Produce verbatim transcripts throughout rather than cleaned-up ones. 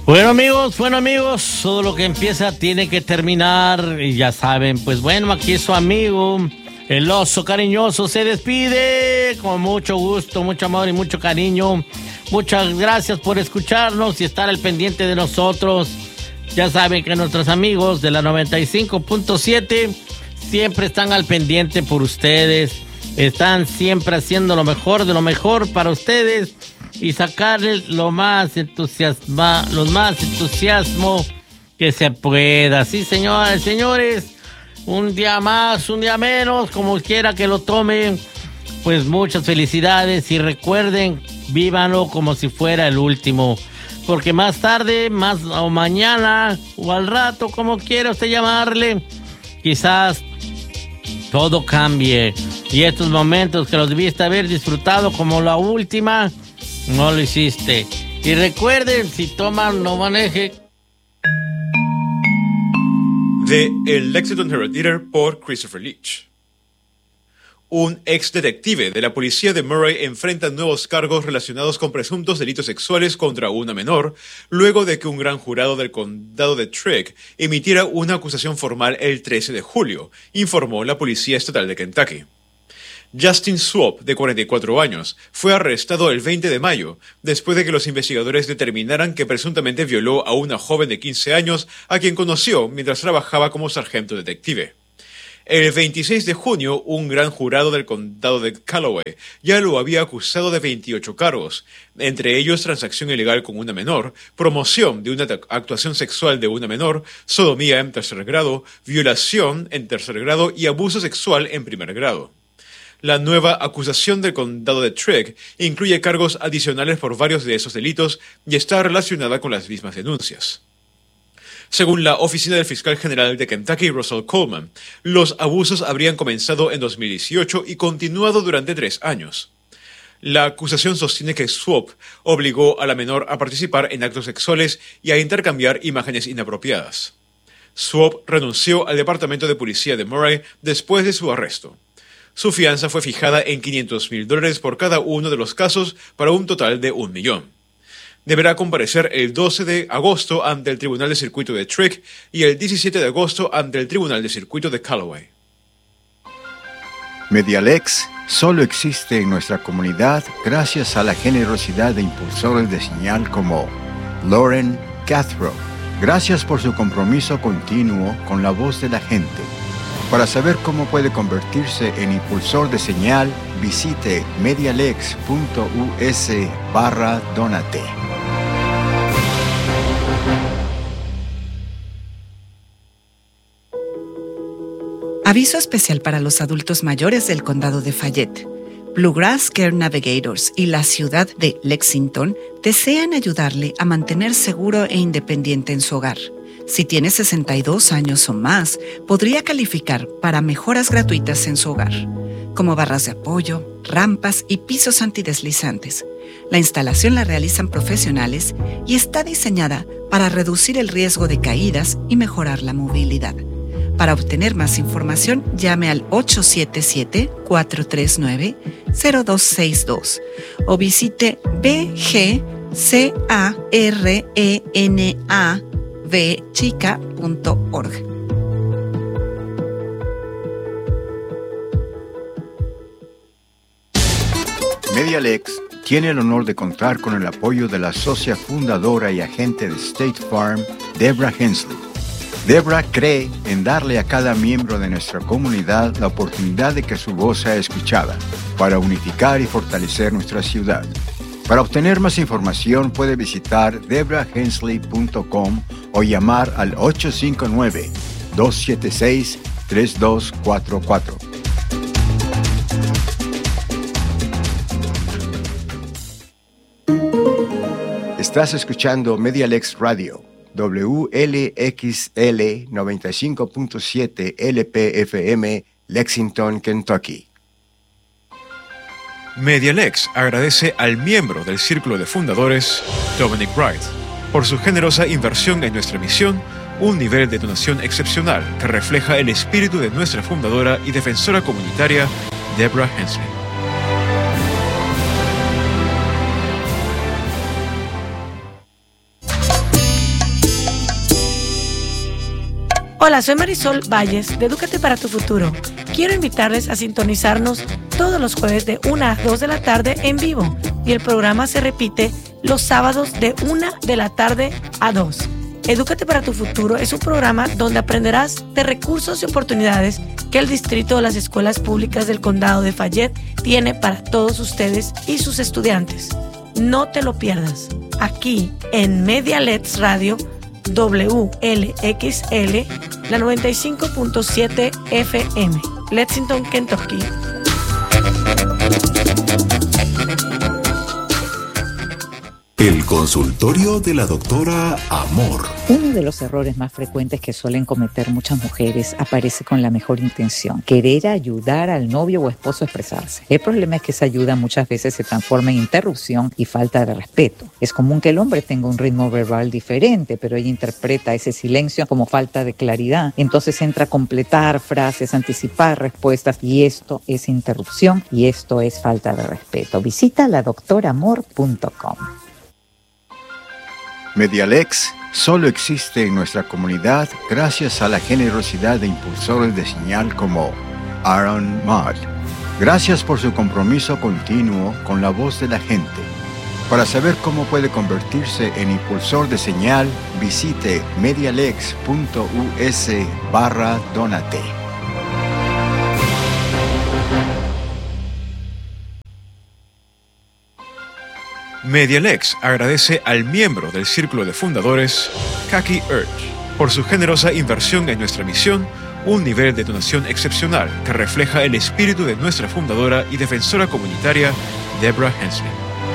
Bueno amigos, bueno amigos, todo lo que empieza tiene que terminar y ya saben, pues bueno, aquí es su amigo, el oso cariñoso se despide con mucho gusto, mucho amor y mucho cariño. Muchas gracias por escucharnos y estar al pendiente de nosotros. Ya saben que nuestros amigos de la noventa y cinco punto siete siempre están al pendiente por ustedes, están siempre haciendo lo mejor de lo mejor para ustedes y sacarles lo más entusiasma, lo más entusiasmo que se pueda. Sí, señoras y señores, un día más, un día menos, como quiera que lo tomen, pues muchas felicidades y recuerden, vívanlo como si fuera el último, porque más tarde, más o mañana o al rato, como quiera usted llamarle, quizás todo cambie y estos momentos que los debiste haber disfrutado como la última, no lo hiciste. Y recuerden, si toman, no maneje. De El Lexington Herald-Leader por Christopher Leach. Un ex detective de la policía de Murray enfrenta nuevos cargos relacionados con presuntos delitos sexuales contra una menor, luego de que un gran jurado del condado de Trigg emitiera una acusación formal el trece de julio, informó la Policía Estatal de Kentucky. Justin Swope, de cuarenta y cuatro años, fue arrestado el veinte de mayo, después de que los investigadores determinaran que presuntamente violó a una joven de quince años a quien conoció mientras trabajaba como sargento detective. El veintiséis de junio, un gran jurado del condado de Callaway ya lo había acusado de veintiocho cargos, entre ellos transacción ilegal con una menor, promoción de una actuación sexual de una menor, sodomía en tercer grado, violación en tercer grado y abuso sexual en primer grado. La nueva acusación del condado de Trigg incluye cargos adicionales por varios de esos delitos y está relacionada con las mismas denuncias. Según la oficina del fiscal general de Kentucky, Russell Coleman, los abusos habrían comenzado en dos mil dieciocho y continuado durante tres años. La acusación sostiene que Swope obligó a la menor a participar en actos sexuales y a intercambiar imágenes inapropiadas. Swope renunció al departamento de policía de Murray después de su arresto. Su fianza fue fijada en quinientos mil dólares por cada uno de los casos para un total de un millón. Deberá comparecer el doce de agosto ante el Tribunal de Circuito de Trigg y el diecisiete de agosto ante el Tribunal de Circuito de Callaway. Medialex solo existe en nuestra comunidad gracias a la generosidad de impulsores de señal como Lauren Cathro. Gracias por su compromiso continuo con la voz de la gente. Para saber cómo puede convertirse en impulsor de señal, visite medialex.us barra donate. Aviso especial para los adultos mayores del condado de Fayette. Bluegrass Care Navigators y la ciudad de Lexington desean ayudarle a mantener seguro e independiente en su hogar. Si tiene sesenta y dos años o más, podría calificar para mejoras gratuitas en su hogar, como barras de apoyo, rampas y pisos antideslizantes. La instalación la realizan profesionales y está diseñada para reducir el riesgo de caídas y mejorar la movilidad. Para obtener más información, llame al ocho siete siete, cuatro tres nueve, cero dos seis dos o visite b g c a r e n a v chica punto org. Medialex tiene el honor de contar con el apoyo de la socia fundadora y agente de State Farm, Deborah Hensley. Deborah cree en darle a cada miembro de nuestra comunidad la oportunidad de que su voz sea escuchada, para unificar y fortalecer nuestra ciudad. Para obtener más información puede visitar deborah hensley punto com o llamar al ocho cinco nueve, dos siete seis, tres dos cuatro cuatro. Estás escuchando Medialex Radio. W L X L noventa y cinco punto siete L P F M, Lexington, Kentucky. Medialex agradece al miembro del Círculo de Fundadores, Dominic Wright, por su generosa inversión en nuestra misión, un nivel de donación excepcional que refleja el espíritu de nuestra fundadora y defensora comunitaria, Deborah Hensley. Hola, soy Marisol Valles de Edúcate para tu Futuro. Quiero invitarles a sintonizarnos todos los jueves de una a dos de la tarde en vivo y el programa se repite los sábados de una de la tarde a dos. Edúcate para tu Futuro es un programa donde aprenderás de recursos y oportunidades que el Distrito de las Escuelas Públicas del Condado de Fayette tiene para todos ustedes y sus estudiantes. No te lo pierdas. Aquí en Media Let's Radio W L X L, la noventa y cinco punto siete F M, Lexington, Kentucky. El consultorio de la doctora Amor. Uno de los errores más frecuentes que suelen cometer muchas mujeres aparece con la mejor intención: querer ayudar al novio o esposo a expresarse. El problema es que esa ayuda muchas veces se transforma en interrupción y falta de respeto. Es común que el hombre tenga un ritmo verbal diferente, pero ella interpreta ese silencio como falta de claridad. Entonces entra a completar frases, anticipar respuestas, y esto es interrupción y esto es falta de respeto. Visita la doctora amor punto com. Medialex solo existe en nuestra comunidad gracias a la generosidad de impulsores de señal como Aaron Mott. Gracias por su compromiso continuo con la voz de la gente. Para saber cómo puede convertirse en impulsor de señal, visite medialex punto u s barra donate. Medialex agradece al miembro del Círculo de Fundadores, Kaki Urch, por su generosa inversión en nuestra misión, un nivel de donación excepcional que refleja el espíritu de nuestra fundadora y defensora comunitaria, Deborah Hensley.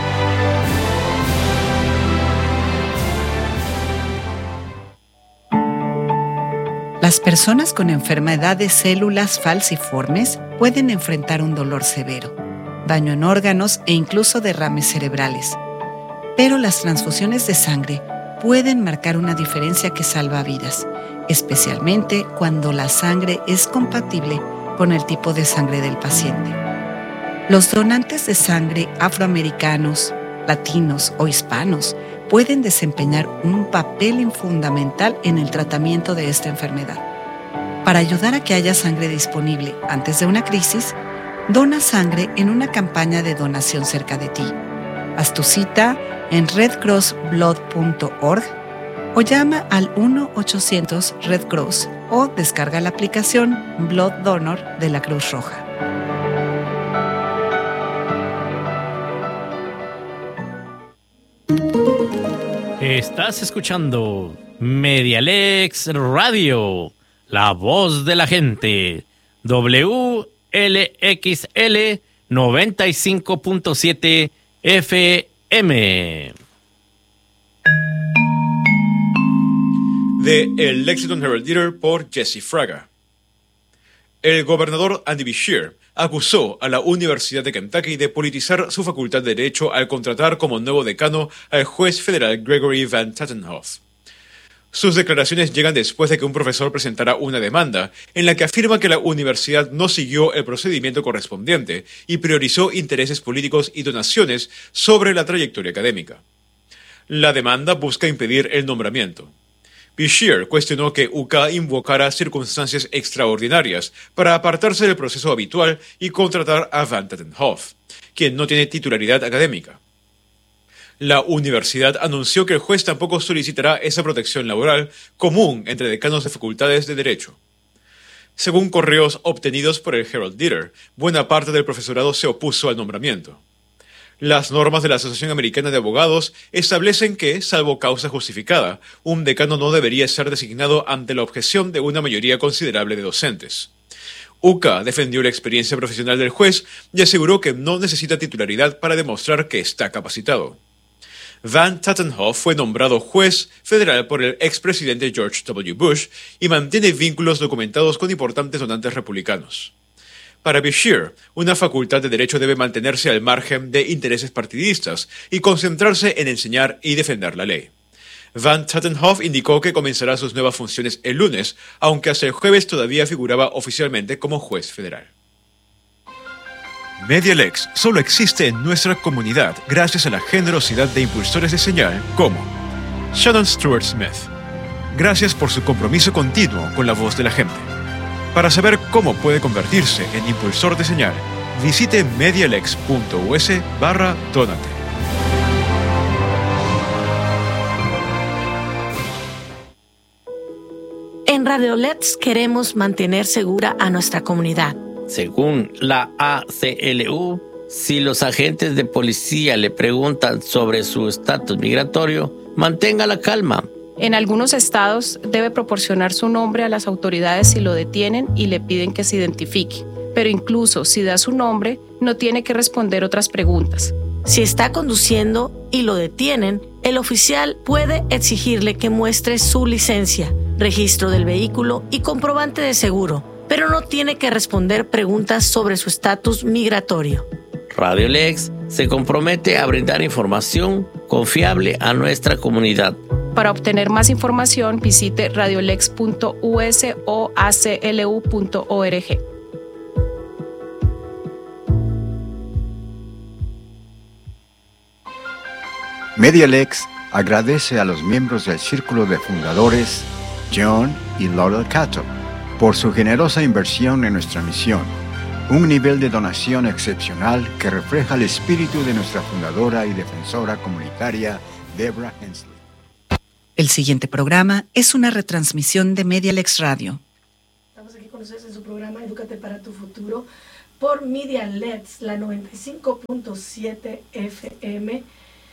Las personas con enfermedad de células falciformes pueden enfrentar un dolor severo, daño en órganos e incluso derrames cerebrales. Pero las transfusiones de sangre pueden marcar una diferencia que salva vidas, especialmente cuando la sangre es compatible con el tipo de sangre del paciente. Los donantes de sangre afroamericanos, latinos o hispanos pueden desempeñar un papel fundamental en el tratamiento de esta enfermedad. Para ayudar a que haya sangre disponible antes de una crisis, dona sangre en una campaña de donación cerca de ti. Haz tu cita en red cross blood punto org o llama al uno ochocientos red cross o descarga la aplicación Blood Donor de la Cruz Roja. Estás escuchando Medialex Radio, la voz de la gente. W L X L noventa y cinco punto siete F M. De El Lexington Herald Leader por Jesse Fraga. El gobernador Andy Beshear acusó a la Universidad de Kentucky de politizar su facultad de Derecho al contratar como nuevo decano al juez federal Gregory Van Tatenhoff. Sus declaraciones llegan después de que un profesor presentara una demanda en la que afirma que la universidad no siguió el procedimiento correspondiente y priorizó intereses políticos y donaciones sobre la trayectoria académica. La demanda busca impedir el nombramiento. Beshear cuestionó que U C A invocara circunstancias extraordinarias para apartarse del proceso habitual y contratar a Van Tatenhoff, quien no tiene titularidad académica. La universidad anunció que el juez tampoco solicitará esa protección laboral común entre decanos de facultades de Derecho. Según correos obtenidos por el Herald Leader, buena parte del profesorado se opuso al nombramiento. Las normas de la Asociación Americana de Abogados establecen que, salvo causa justificada, un decano no debería ser designado ante la objeción de una mayoría considerable de docentes. U C A defendió la experiencia profesional del juez y aseguró que no necesita titularidad para demostrar que está capacitado. Van Tatenhoff fue nombrado juez federal por el expresidente George W. Bush y mantiene vínculos documentados con importantes donantes republicanos. Para Beshear, una facultad de Derecho debe mantenerse al margen de intereses partidistas y concentrarse en enseñar y defender la ley. Van Tatenhoff indicó que comenzará sus nuevas funciones el lunes, aunque hasta el jueves todavía figuraba oficialmente como juez federal. Medialex solo existe en nuestra comunidad gracias a la generosidad de impulsores de señal como Shannon Stewart Smith, Gracias por su compromiso continuo con la voz de la gente. Para saber cómo puede convertirse en impulsor de señal, visite medialex.us barra donate. En Radio L E X queremos mantener segura a nuestra comunidad. Según la A C L U, si los agentes de policía le preguntan sobre su estatus migratorio, mantenga la calma. En algunos estados debe proporcionar su nombre a las autoridades si lo detienen y le piden que se identifique. Pero incluso si da su nombre, no tiene que responder otras preguntas. Si está conduciendo y lo detienen, el oficial puede exigirle que muestre su licencia, registro del vehículo y comprobante de seguro, pero no tiene que responder preguntas sobre su estatus migratorio. Radio L E X se compromete a brindar información confiable a nuestra comunidad. Para obtener más información, visite radiolex punto u s o a c l u punto org. MediaLex agradece a los miembros del Círculo de Fundadores, John y Laurel Cato, por su generosa inversión en nuestra misión, un nivel de donación excepcional que refleja el espíritu de nuestra fundadora y defensora comunitaria, Deborah Hensley. El siguiente programa es una retransmisión de MediaLex Radio. Estamos aquí con ustedes en su programa Edúcate para tu Futuro por MediaLex, la noventa y cinco punto siete F M.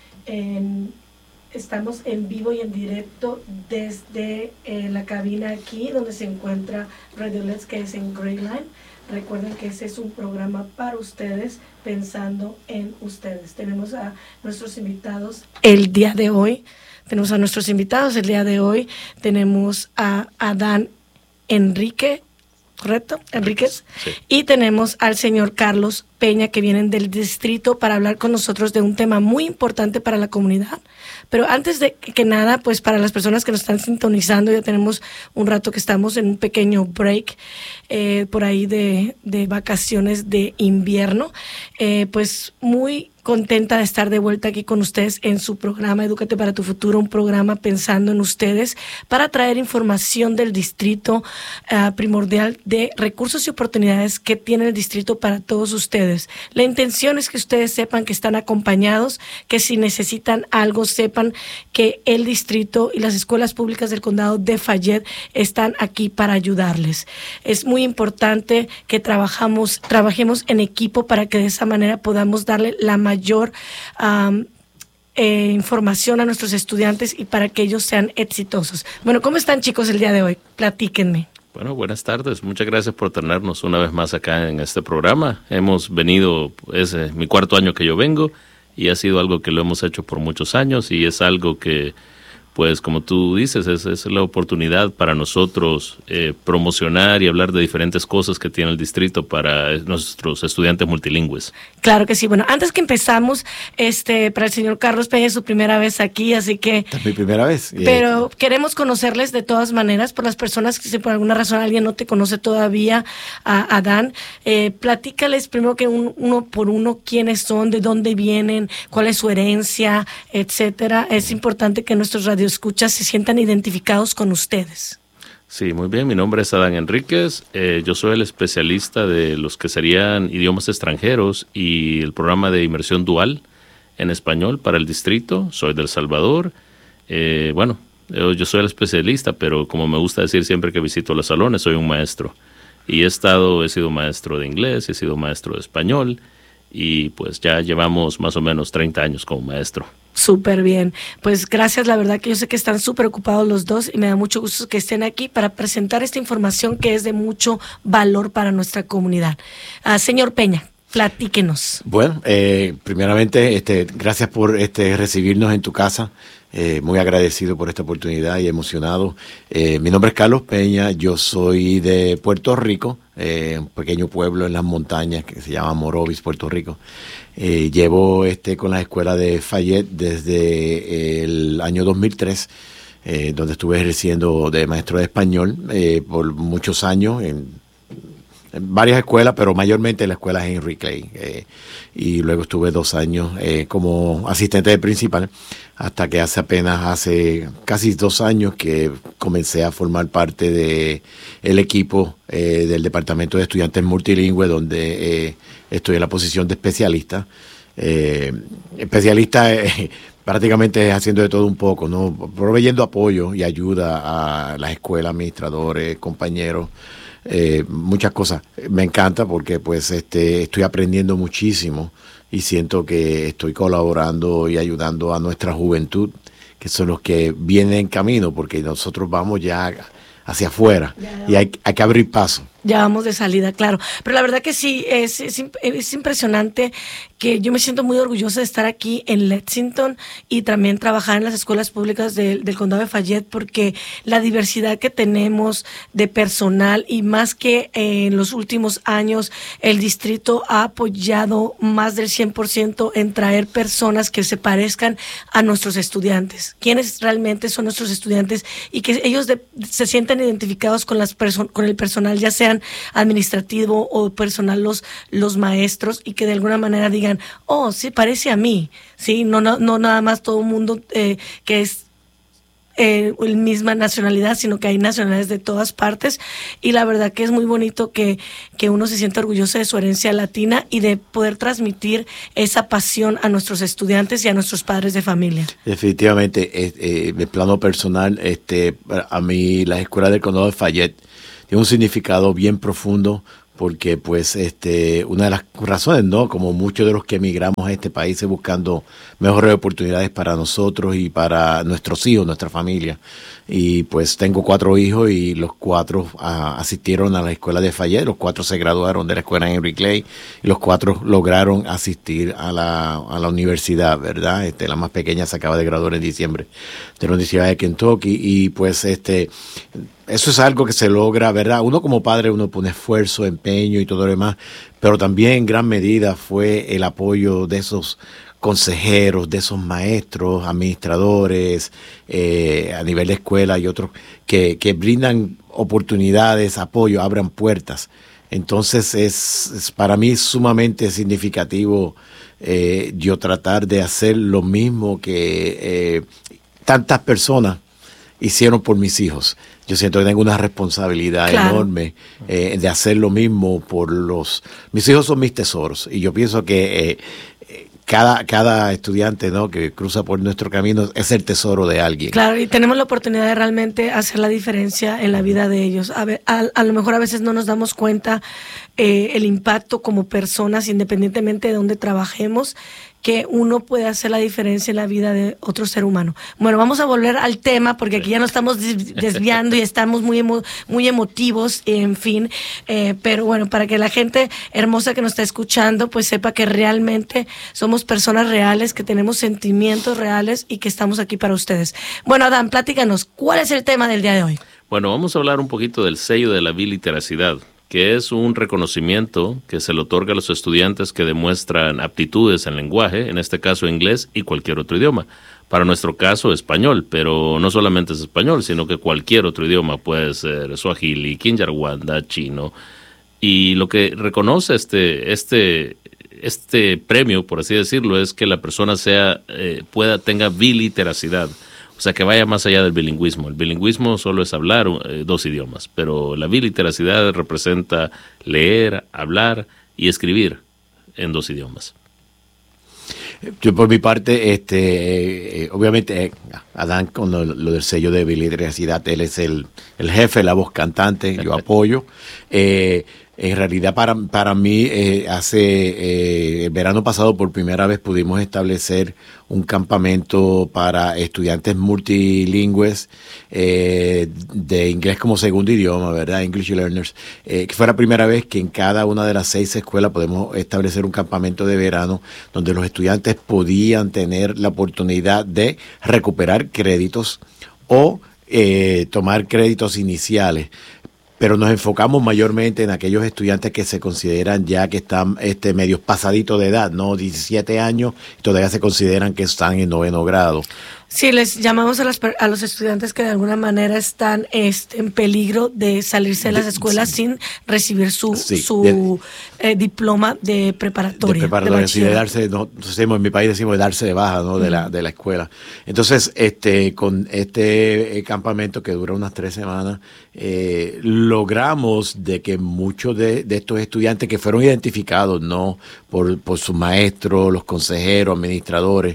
En, estamos en vivo y en directo desde eh, la cabina aquí donde se encuentra Radio L E X, que es en Greyline. Recuerden que ese es un programa para ustedes, pensando en ustedes. Tenemos a nuestros invitados el día de hoy. Tenemos a nuestros invitados el día de hoy. Tenemos a Adán Enrique, ¿correcto? Enríquez. Sí. Y tenemos al señor Carlos Peña, que vienen del distrito para hablar con nosotros de un tema muy importante para la comunidad. Pero antes de que nada, pues para las personas que nos están sintonizando, ya tenemos un rato que estamos en un pequeño break eh, por ahí de, de vacaciones de invierno. Eh, pues muy contenta de estar de vuelta aquí con ustedes en su programa Edúcate para tu Futuro, un programa pensando en ustedes para traer información del distrito uh, primordial de recursos y oportunidades que tiene el distrito para todos ustedes. La intención es que ustedes sepan que están acompañados, que si necesitan algo sepan que el distrito y las escuelas públicas del condado de Fayette están aquí para ayudarles. Es muy importante que trabajamos, trabajemos en equipo para que de esa manera podamos darle la mayor um, eh, información a nuestros estudiantes y para que ellos sean exitosos. Bueno, ¿cómo están, chicos, el día de hoy? Platíquenme. Bueno, buenas tardes. Muchas gracias por tenernos una vez más acá en este programa. Hemos venido, es eh, mi cuarto año que yo vengo y ha sido algo que lo hemos hecho por muchos años y es algo que, pues como tú dices, es, es la oportunidad para nosotros eh, promocionar y hablar de diferentes cosas que tiene el distrito para nuestros estudiantes multilingües. Claro que sí. Bueno, antes que empezamos, este, para el señor Carlos Peña es su primera vez aquí, así que... Es mi primera vez. Pero eh, queremos conocerles de todas maneras, por las personas que si por alguna razón alguien no te conoce todavía, a Adán, eh, platícales primero que un, uno por uno quiénes son, de dónde vienen, cuál es su herencia, etcétera. Es importante que nuestros radioescuchas se sientan identificados con ustedes. Sí, muy bien. Mi nombre es Adán Enríquez. Eh, yo soy el especialista de los que serían idiomas extranjeros y el programa de inmersión dual en español para el distrito. Soy de El Salvador. Eh, bueno, yo, yo soy el especialista, pero como me gusta decir siempre que visito los salones, soy un maestro. Y he estado, he sido maestro de inglés, he sido maestro de español y pues ya llevamos más o menos treinta años como maestro. Súper bien. Pues gracias, la verdad que yo sé que están súper ocupados los dos y me da mucho gusto que estén aquí para presentar esta información que es de mucho valor para nuestra comunidad. Uh, señor Peña, platíquenos. Bueno, eh, primeramente, este, gracias por este, recibirnos en tu casa. Eh, muy agradecido por esta oportunidad y emocionado. Eh, mi nombre es Carlos Peña, yo soy de Puerto Rico, eh, un pequeño pueblo en las montañas que se llama Morovis, Puerto Rico. Eh, llevo este con la escuela de Fayette desde el año dos mil tres, eh, donde estuve ejerciendo de maestro de español eh, por muchos años en en varias escuelas, pero mayormente en la escuela Henry Clay. Eh, y luego estuve dos años eh, como asistente de principal, hasta que hace apenas, hace casi dos años que comencé a formar parte de el equipo eh, del Departamento de Estudiantes Multilingües, donde eh, estoy en la posición de especialista. Eh, especialista eh, prácticamente haciendo de todo un poco, ¿no? Proveyendo apoyo y ayuda a las escuelas, administradores, compañeros, eh, muchas cosas. Me encanta porque pues este estoy aprendiendo muchísimo y siento que estoy colaborando y ayudando a nuestra juventud, que son los que vienen en camino, porque nosotros vamos ya hacia afuera y hay, hay que abrir paso. Ya vamos de salida, claro. Pero la verdad que sí, es, es, es impresionante, que yo me siento muy orgullosa de estar aquí en Lexington y también trabajar en las escuelas públicas del, del condado de Fayette, porque la diversidad que tenemos de personal, y más que eh, en los últimos años el distrito ha apoyado más del cien por ciento en traer personas que se parezcan a nuestros estudiantes, quienes realmente son nuestros estudiantes, y que ellos de, se sientan identificados con, las perso- con el personal, ya sea administrativo o personal, los, los maestros, y que de alguna manera digan, oh, sí, parece a mí, sí, no, no, no nada más todo el mundo eh, que es eh, la misma nacionalidad, sino que hay nacionalidades de todas partes, y la verdad que es muy bonito que, que uno se sienta orgulloso de su herencia latina y de poder transmitir esa pasión a nuestros estudiantes y a nuestros padres de familia. Definitivamente, eh, eh, de plano personal, este, a mí la escuela del condado de Fayette tiene un significado bien profundo, porque pues este una de las razones, ¿no? Como muchos de los que emigramos a este país es buscando mejores oportunidades para nosotros y para nuestros hijos, nuestra familia. Y pues tengo cuatro hijos y los cuatro uh, asistieron a la escuela de Fayette, los cuatro se graduaron de la escuela Henry Clay y los cuatro lograron asistir a la, a la universidad, ¿verdad? Este, la más pequeña se acaba de graduar en diciembre de la Universidad de Kentucky, y pues este eso es algo que se logra, ¿verdad? Uno como padre, uno pone esfuerzo, empeño y todo lo demás, pero también en gran medida fue el apoyo de esos consejeros, de esos maestros, administradores, eh, a nivel de escuela y otros, que, que brindan oportunidades, apoyo, abran puertas. Entonces es, es para mí sumamente significativo eh, yo tratar de hacer lo mismo que eh, tantas personas hicieron por mis hijos. Yo siento que tengo una responsabilidad claro. enorme eh, de hacer lo mismo por los... Mis hijos son mis tesoros, y yo pienso que eh, cada, cada estudiante, ¿no?, que cruza por nuestro camino es el tesoro de alguien. Claro, y tenemos la oportunidad de realmente hacer la diferencia en la vida de ellos. A, ver, a, a lo mejor a veces no nos damos cuenta eh, el impacto como personas, independientemente de dónde trabajemos, que uno puede hacer la diferencia en la vida de otro ser humano. Bueno, vamos a volver al tema, porque aquí ya nos estamos desviando y estamos muy emo, muy emotivos, en fin. Eh, pero bueno, para que la gente hermosa que nos está escuchando, pues sepa que realmente somos personas reales, que tenemos sentimientos reales y que estamos aquí para ustedes. Bueno, Adán, platícanos, ¿cuál es el tema del día de hoy? Bueno, vamos a hablar un poquito del sello de la biliteracidad, que es un reconocimiento que se le otorga a los estudiantes que demuestran aptitudes en lenguaje, en este caso inglés y cualquier otro idioma. Para nuestro caso, español, pero no solamente es español, sino que cualquier otro idioma, puede ser suajili, kinyarwanda, chino. Y lo que reconoce este, este, este premio, por así decirlo, es que la persona sea, eh, pueda, tenga biliteracidad. O sea, que vaya más allá del bilingüismo. El bilingüismo solo es hablar eh, dos idiomas, pero la biliteracidad representa leer, hablar y escribir en dos idiomas. Yo por mi parte, este, eh, obviamente, eh, Adán con lo, lo del sello de biliteracidad, él es el, el jefe, la voz cantante, yo apoyo. Eh, En realidad para, para mí, eh, hace eh, el verano pasado por primera vez pudimos establecer un campamento para estudiantes multilingües eh, de inglés como segundo idioma, ¿verdad? English Learners, eh, que fue la primera vez que en cada una de las seis escuelas podemos establecer un campamento de verano donde los estudiantes podían tener la oportunidad de recuperar créditos o eh, tomar créditos iniciales. Pero nos enfocamos mayormente en aquellos estudiantes que se consideran ya que están este, medios pasaditos de edad, ¿no? diecisiete años, y todavía se consideran que están en noveno grado. Sí, les llamamos a, las, a los estudiantes que de alguna manera están este, en peligro de salirse de las escuelas sí. sin recibir su, sí, su de, eh, diploma de preparatoria. De preparatoria, de sí, de darse, no, decimos, en mi país decimos de darse de baja, ¿no? de, mm. la, de la escuela. Entonces, este, con este eh, campamento que dura unas tres semanas, eh, logramos de que muchos de, de estos estudiantes que fueron identificados, ¿no? por, por sus maestros, los consejeros, administradores,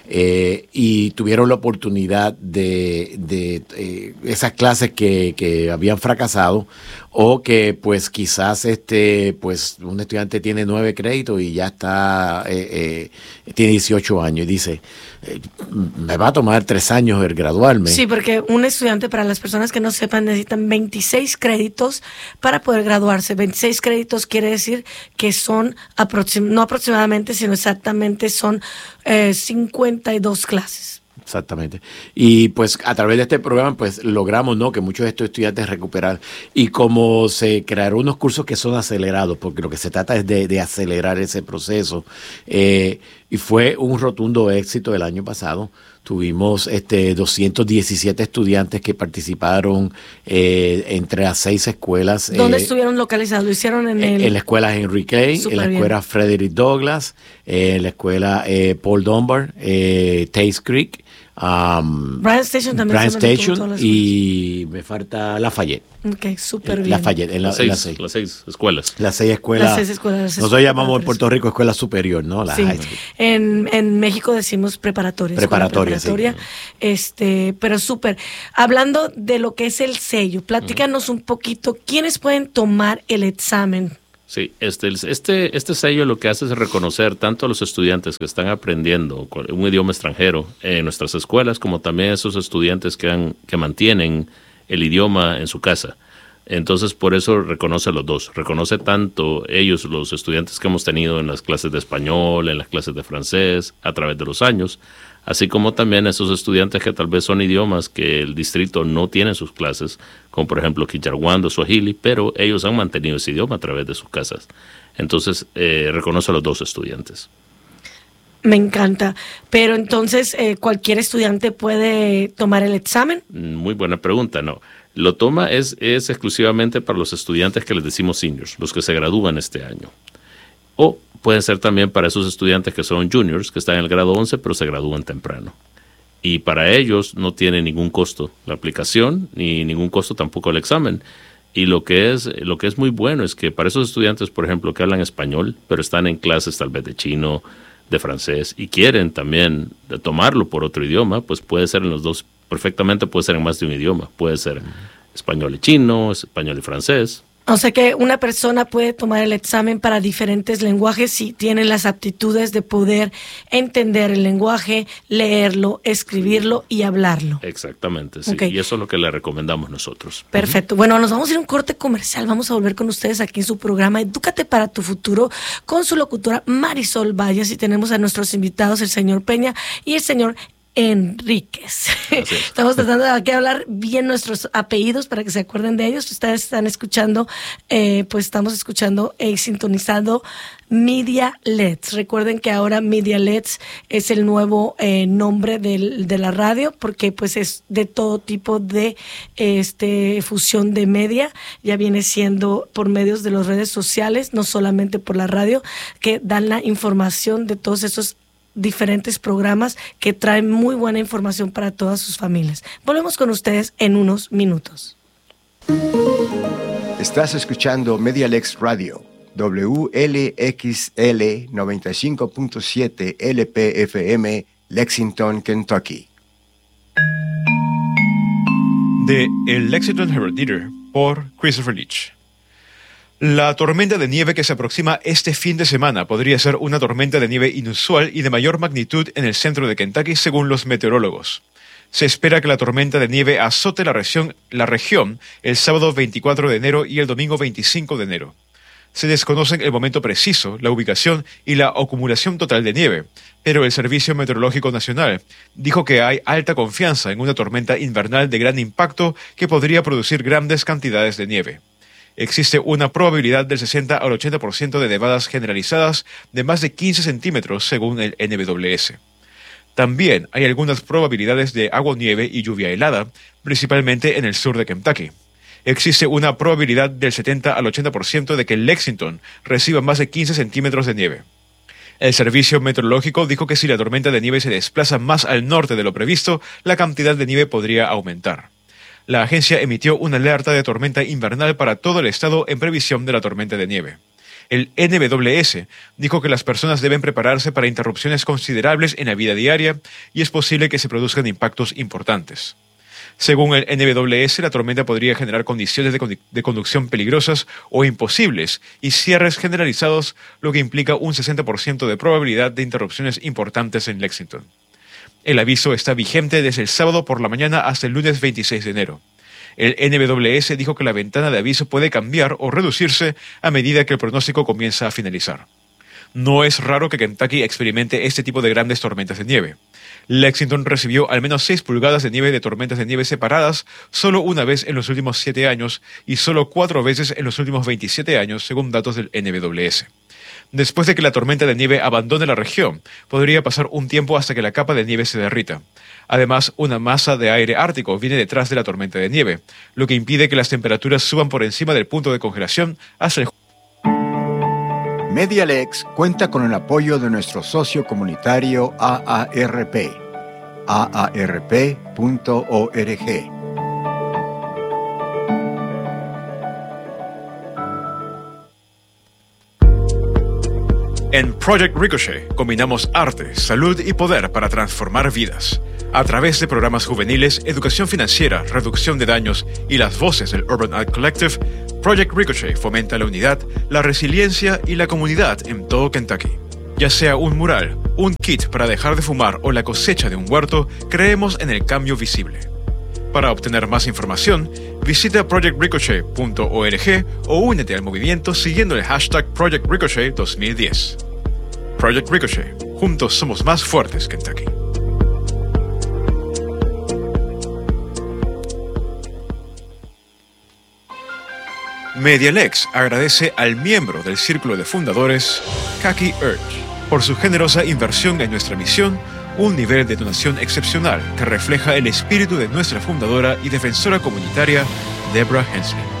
eh, y tuvieron la oportunidad de, de eh, esas clases que, que habían fracasado o que pues quizás este pues un estudiante tiene nueve créditos y ya está eh, eh, tiene dieciocho años y dice eh, me va a tomar tres años el graduarme. Sí, porque un estudiante, para las personas que no sepan, necesitan veintiséis créditos para poder graduarse. veintiséis créditos quiere decir que son aproxim- no aproximadamente, sino exactamente son eh, cincuenta y dos clases. Exactamente. Y pues a través de este programa pues logramos, ¿no?, que muchos de estos estudiantes recuperaran. Y como se crearon unos cursos que son acelerados, porque lo que se trata es de, de acelerar ese proceso, eh, y fue un rotundo éxito el año pasado. Tuvimos este doscientos diecisiete estudiantes que participaron eh, entre las seis escuelas. ¿Dónde eh, estuvieron localizados? ¿Lo hicieron en el...? En la escuela Henry Clay, Super en la escuela bien. Frederick Douglass, eh, en la escuela eh, Paul Dunbar, eh, Tays Creek, Um, Bryan Station también. Bryan Station y me falta Lafayette. Ok, súper bien. Lafayette, en la, las, seis, en las, seis. las seis escuelas. Las seis escuelas. Las seis escuelas. Las nosotros llamamos en Puerto Rico escuela superior, ¿no? La sí. En, en México decimos preparatoria. Preparatoria, preparatoria sí. Este, pero súper. Hablando de lo que es el sello, platícanos uh-huh. un poquito, ¿quiénes pueden tomar el examen? Sí, este, este, este sello lo que hace es reconocer tanto a los estudiantes que están aprendiendo un idioma extranjero en nuestras escuelas, como también a esos estudiantes que, han, que mantienen el idioma en su casa. Entonces, por eso reconoce a los dos. Reconoce tanto ellos, los estudiantes que hemos tenido en las clases de español, en las clases de francés, a través de los años, así como también a esos estudiantes que tal vez son idiomas que el distrito no tiene en sus clases, como por ejemplo Kinyarwanda, Swahili, pero ellos han mantenido ese idioma a través de sus casas. Entonces, eh, reconoce a los dos estudiantes. Me encanta. Pero entonces, eh, ¿cualquier estudiante puede tomar el examen? Muy buena pregunta, no. Lo toma es, es exclusivamente para los estudiantes que les decimos seniors, los que se gradúan este año. O puede ser también para esos estudiantes que son juniors, que están en el grado once, pero se gradúan temprano. Y para ellos no tiene ningún costo la aplicación, ni ningún costo tampoco el examen. Y lo que es, lo que es muy bueno es que para esos estudiantes, por ejemplo, que hablan español, pero están en clases tal vez de chino, de francés, y quieren también tomarlo por otro idioma, pues puede ser en los dos, perfectamente puede ser en más de un idioma. Puede ser español y chino, español y francés. O sea que una persona puede tomar el examen para diferentes lenguajes si tiene las aptitudes de poder entender el lenguaje, leerlo, escribirlo y hablarlo. Exactamente, sí. Okay. Y eso es lo que le recomendamos nosotros. Perfecto. Uh-huh. Bueno, nos vamos a ir a un corte comercial. Vamos a volver con ustedes aquí en su programa Edúcate para tu futuro con su locutora Marisol Valles, y tenemos a nuestros invitados, el señor Peña y el señor Enríquez. Estamos tratando de aquí hablar bien nuestros apellidos para que se acuerden de ellos. Ustedes están escuchando, eh, pues estamos escuchando y sintonizando Media Leds. Recuerden que ahora Media Leds es el nuevo eh, nombre del, de la radio, porque pues es de todo tipo de este fusión de media. Ya viene siendo por medios de las redes sociales, no solamente por la radio, que dan la información de todos esos diferentes programas que traen muy buena información para todas sus familias. Volvemos con ustedes en unos minutos. Estás escuchando Medialex Radio, W L X L noventa y cinco punto siete L P F M, Lexington, Kentucky. De El Lexington Herald Leader por Christopher Leach. La tormenta de nieve que se aproxima este fin de semana podría ser una tormenta de nieve inusual y de mayor magnitud en el centro de Kentucky, según los meteorólogos. Se espera que la tormenta de nieve azote la región, la región el sábado veinticuatro de enero y el domingo veinticinco de enero. Se desconocen el momento preciso, la ubicación y la acumulación total de nieve, pero el Servicio Meteorológico Nacional dijo que hay alta confianza en una tormenta invernal de gran impacto que podría producir grandes cantidades de nieve. Existe una probabilidad del sesenta al ochenta por ciento de nevadas generalizadas de más de quince centímetros según el N W S. También hay algunas probabilidades de aguanieve y lluvia helada, principalmente en el sur de Kentucky. Existe una probabilidad del setenta al ochenta por ciento de que Lexington reciba más de quince centímetros de nieve. El servicio meteorológico dijo que si la tormenta de nieve se desplaza más al norte de lo previsto, la cantidad de nieve podría aumentar. La agencia emitió una alerta de tormenta invernal para todo el estado en previsión de la tormenta de nieve. El N W S dijo que las personas deben prepararse para interrupciones considerables en la vida diaria y es posible que se produzcan impactos importantes. Según el N W S, la tormenta podría generar condiciones de, condu- de conducción peligrosas o imposibles y cierres generalizados, lo que implica un sesenta por ciento de probabilidad de interrupciones importantes en Lexington. El aviso está vigente desde el sábado por la mañana hasta el lunes veintiséis de enero. El N W S dijo que la ventana de aviso puede cambiar o reducirse a medida que el pronóstico comienza a finalizar. No es raro que Kentucky experimente este tipo de grandes tormentas de nieve. Lexington recibió al menos seis pulgadas de nieve de tormentas de nieve separadas solo una vez en los últimos siete años y solo cuatro veces en los últimos veintisiete años, según datos del N W S. Después de que la tormenta de nieve abandone la región, podría pasar un tiempo hasta que la capa de nieve se derrita. Además, una masa de aire ártico viene detrás de la tormenta de nieve, lo que impide que las temperaturas suban por encima del punto de congelación hasta el... MediaLex cuenta con el apoyo de nuestro socio comunitario A A R P, A A R P punto org. En Project Ricochet combinamos arte, salud y poder para transformar vidas. A través de programas juveniles, educación financiera, reducción de daños y las voces del Urban Art Collective, Project Ricochet fomenta la unidad, la resiliencia y la comunidad en todo Kentucky. Ya sea un mural, un kit para dejar de fumar o la cosecha de un huerto, creemos en el cambio visible. Para obtener más información, visita project ricochet punto org o únete al movimiento siguiendo el hashtag Project Ricochet dos mil diez. Project Ricochet. Juntos somos más fuertes, Kentucky. MediaLex agradece al miembro del Círculo de Fundadores, Kaki Urch, por su generosa inversión en nuestra misión, un nivel de donación excepcional que refleja el espíritu de nuestra fundadora y defensora comunitaria, Deborah Hensley.